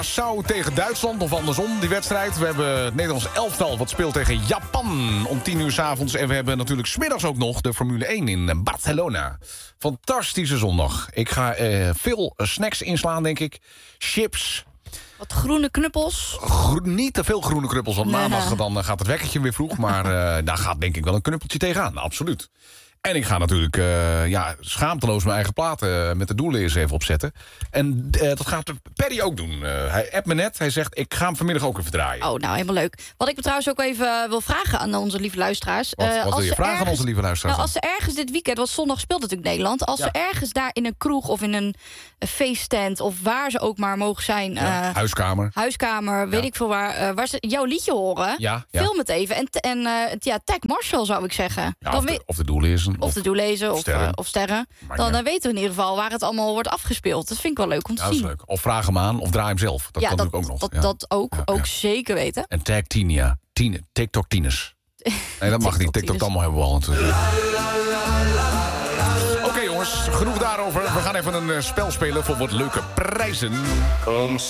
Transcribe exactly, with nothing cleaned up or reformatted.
Curaçao tegen Duitsland, of andersom, die wedstrijd. We hebben het Nederlands elftal wat speelt tegen Japan om tien uur 's avonds. En we hebben natuurlijk 's middags ook nog de Formule één in Barcelona. Fantastische zondag. Ik ga uh, veel snacks inslaan, denk ik. Chips. Wat groene knuppels. Gro- niet te veel groene knuppels, want Nee. maandag dan uh, gaat het wekkertje weer vroeg. Maar uh, daar gaat denk ik wel een knuppeltje tegenaan, absoluut. En ik ga natuurlijk uh, ja, schaamteloos mijn eigen platen met de doelen eens even opzetten. En uh, dat gaat Perry ook doen. Uh, hij appt me net, hij zegt, ik ga hem vanmiddag ook even draaien. Oh, nou, helemaal leuk. Wat ik me trouwens ook even wil vragen aan onze lieve luisteraars. Wat, Uh, wat als wil je ze vragen ergens, aan onze lieve luisteraars? Nou, als ze ergens dit weekend, want zondag speelt natuurlijk Nederland. Als Ja. ze ergens daar in een kroeg of in een, een feesttent of waar ze ook maar mogen zijn. Ja, uh, huiskamer. Huiskamer, weet Ja. ik veel waar. Uh, waar ze jouw liedje horen. Ja, ja. Film het even. En, t- en uh, ja, tag Marshall zou ik zeggen. Ja, Dan of, weet- de, of de doellezen. Of de doelezen of sterren. sterren. Of sterren. Maakt Dan, niet dan weten we in ieder geval waar het allemaal wordt afgespeeld. Dat vind ik wel leuk om te Ja, dat is zien. leuk. Of vraag hem aan, of draai hem zelf. Dat ja, kan dat, natuurlijk ook nog. dat, Ja. dat ook, Ja, ook ja. zeker weten. En tag Tinia. Tine, TikTok Tines. Nee, dat mag niet. TikTok allemaal hebben we al natuurlijk. Oké jongens, genoeg daarover. We gaan even een uh, spel spelen voor wat leuke prijzen. Come